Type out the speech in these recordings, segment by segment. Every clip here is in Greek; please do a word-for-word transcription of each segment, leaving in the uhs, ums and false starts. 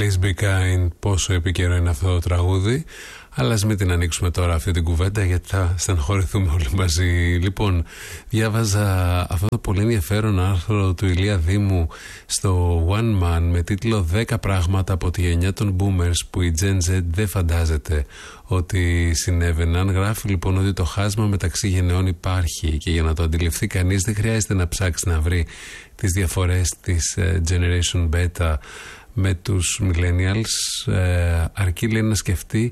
Always Be Kind, πόσο επίκαιρο είναι αυτό το τραγούδι. Αλλά ας μην την ανοίξουμε τώρα αυτή την κουβέντα, γιατί θα στεναχωρηθούμε όλοι μαζί. Λοιπόν, διάβαζα αυτό το πολύ ενδιαφέρον άρθρο του Ηλία Δήμου στο One Man με τίτλο δέκα πράγματα από τη γενιά των Boomers που η Gen Z δεν φαντάζεται ότι συνέβαιναν. Γράφει λοιπόν ότι το χάσμα μεταξύ γενεών υπάρχει και για να το αντιληφθεί κανείς δεν χρειάζεται να ψάξει να βρει τις διαφορές της Generation Beta με τους millennials, ε, αρκεί λέει να σκεφτεί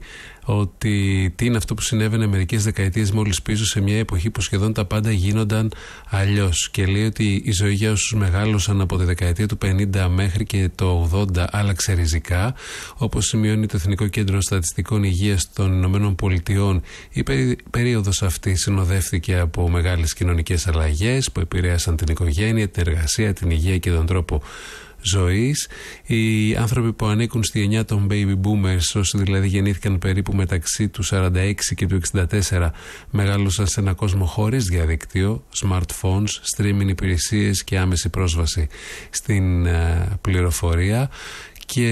ότι τι είναι αυτό που συνέβαινε μερικές δεκαετίες μόλις πίσω σε μια εποχή που σχεδόν τα πάντα γίνονταν αλλιώς, και λέει ότι η ζωή για όσους μεγάλωσαν από τη δεκαετία του πενήντα μέχρι και το ογδόντα άλλαξε ριζικά. Όπως σημειώνει το Εθνικό Κέντρο Στατιστικών Υγείας των Ηνωμένων Πολιτειών, η περί, περίοδος αυτή συνοδεύτηκε από μεγάλες κοινωνικές αλλαγές που επηρέασαν την οικογένεια, την εργασία, την υγεία και τον τρόπο ζωής. Οι άνθρωποι που ανήκουν στη γενιά των baby boomers, όσοι δηλαδή γεννήθηκαν περίπου μεταξύ του σαράντα έξι και του εξήντα τέσσερα, μεγάλωσαν σε ένα κόσμο χωρίς διαδίκτυο, smartphones, streaming υπηρεσίες και άμεση πρόσβαση στην uh, πληροφορία. Και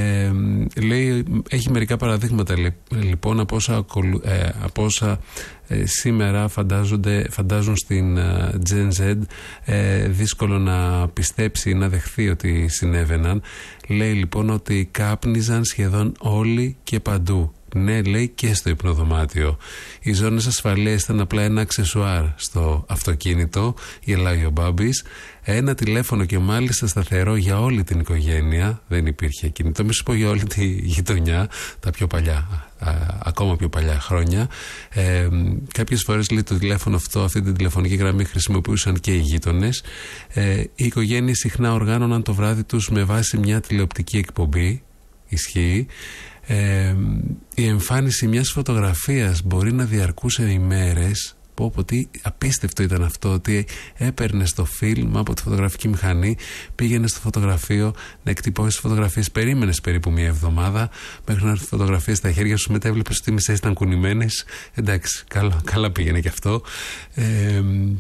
λέει, έχει μερικά παραδείγματα λοιπόν από όσα, ε, από όσα ε, σήμερα φαντάζονται, φαντάζουν στην ε, Gen Z ε, δύσκολο να πιστέψει ή να δεχθεί ότι συνέβαιναν. Λέει λοιπόν ότι κάπνιζαν σχεδόν όλοι και παντού. Ναι, λέει, και στο υπνοδωμάτιο. Οι ζώνες ασφαλείας ήταν απλά ένα αξεσουάρ στο αυτοκίνητο, γελάει ο Μπάμπης. Ένα τηλέφωνο και μάλιστα σταθερό για όλη την οικογένεια. Δεν υπήρχε κινητό, μη σου πω για όλη τη γειτονιά, τα πιο παλιά, α, ακόμα πιο παλιά χρόνια. Ε, κάποιες φορές λέει το τηλέφωνο αυτό, αυτή την τηλεφωνική γραμμή χρησιμοποιούσαν και οι γείτονες. Ε, οι οικογένειες συχνά οργάνωναν το βράδυ τους με βάση μια τηλεοπτική εκπομπή. Ισχύει. Ε, η εμφάνιση μιας φωτογραφίας μπορεί να διαρκούσε ημέρες. Πω πω τι απίστευτο ήταν αυτό, ότι έπαιρνε το φιλμ από τη φωτογραφική μηχανή, πήγαινε στο φωτογραφείο να εκτυπώσεις φωτογραφίες, περίμενες περίπου μια εβδομάδα μέχρι να έρθουν φωτογραφίες στα χέρια σου, μετά έβλεπες ότι οι μισές ήταν κουνημένες. Εντάξει, καλά, καλά πήγαινε και αυτό. ε,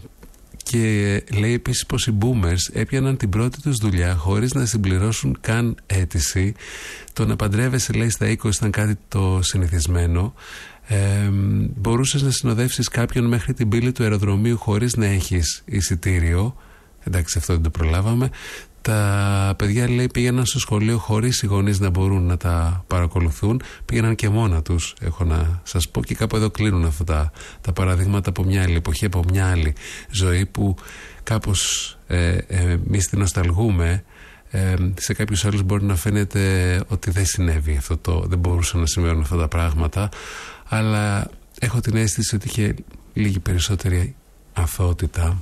Και λέει επίσης πως οι boomers έπιαναν την πρώτη τους δουλειά χωρίς να συμπληρώσουν καν αίτηση. Το να παντρεύεσαι, λέει, στα είκοσι ήταν κάτι το συνηθισμένο. Ε, μπορούσες να συνοδεύσεις κάποιον μέχρι την πύλη του αεροδρομίου χωρίς να έχεις εισιτήριο. Εντάξει, αυτό δεν το προλάβαμε. Τα παιδιά, λέει, πήγαιναν στο σχολείο χωρίς οι γονείς να μπορούν να τα παρακολουθούν. Πήγαιναν και μόνα τους, έχω να σας πω, και κάπου εδώ κλείνουν αυτά τα, τα παραδείγματα από μια άλλη εποχή, από μια άλλη ζωή που κάπως ε, ε, εμείς την νοσταλγούμε. Ε, σε κάποιους άλλους μπορεί να φαίνεται ότι δεν συνέβη αυτό το, δεν μπορούσαν να συμβαίνουν αυτά τα πράγματα, αλλά έχω την αίσθηση ότι είχε λίγη περισσότερη αθωότητα.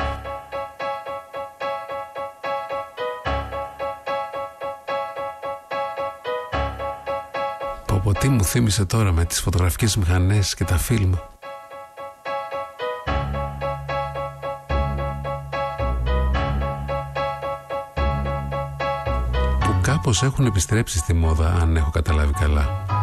Πω τι μου θύμισε τώρα με τις φωτογραφικές μηχανές και τα φιλμ. Που κάπως έχουν επιστρέψει στη μόδα, αν έχω καταλάβει καλά.